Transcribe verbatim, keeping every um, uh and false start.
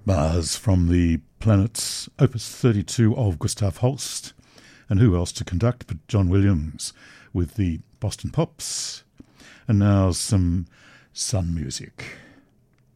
Mars from the Planets, Opus thirty-two of Gustav Holst. And who else to conduct but John Williams with the Boston Pops. And now some sun music.